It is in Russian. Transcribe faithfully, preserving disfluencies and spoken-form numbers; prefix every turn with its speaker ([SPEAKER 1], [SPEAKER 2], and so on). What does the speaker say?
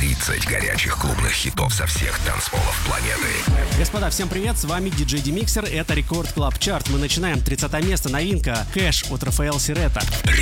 [SPEAKER 1] тридцать горячих клубных хитов со всех танцполов планеты.
[SPEAKER 2] Господа, всем привет, с вами диджей Демиксер, это Рекорд Клаб Чарт. Мы начинаем. тридцатое место, новинка «Кэш» от Рафаэл Сирета.